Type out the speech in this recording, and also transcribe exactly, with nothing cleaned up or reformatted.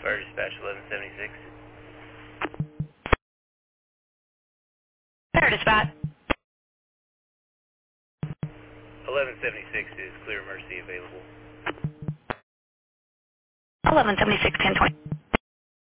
Fire dispatch eleven seventy-six. Fire dispatch. eleven seventy-six is clear emergency available. eleven seventy-six, ten twenty.